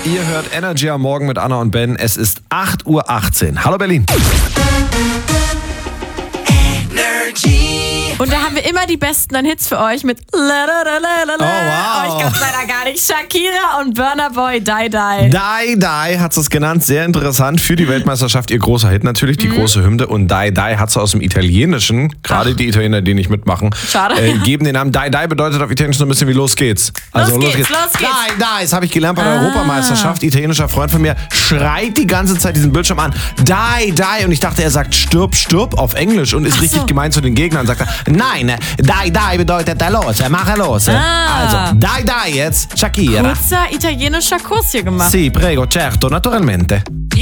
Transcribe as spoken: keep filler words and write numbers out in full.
Ihr hört Energy am Morgen mit Anna und Ben. Es ist acht Uhr achtzehn. Hallo Berlin. Und da haben wir immer die besten an Hits für euch mit Oh, wow. Oh, ich kann's leider gar nicht. Shakira und Burna Boy, Die Die. Die Die hat es genannt. Sehr interessant für die Weltmeisterschaft. Ihr großer Hit natürlich, die mhm. große Hymne. Und Die Die hat sie aus dem Italienischen. Gerade Ach. die Italiener, die nicht mitmachen, Schade. Äh, geben den Namen. Die Die bedeutet auf Italienisch so ein bisschen wie los geht's. Also los, los geht's, los geht's. Die Die, das habe ich gelernt bei der ah. Europameisterschaft. Italienischer Freund von mir schreit die ganze Zeit diesen Bildschirm an. Die Die. Und ich dachte, er sagt stirb, stirb auf Englisch und ist Ach richtig so. gemein zu den Gegnern. Sagt er, nein, Die Die bedeutet er los, mache los. Ah. Also, Die Die jetzt, Shakira. Kurzer italienischer Kurs hier gemacht. Sì, prego, certo, naturalmente.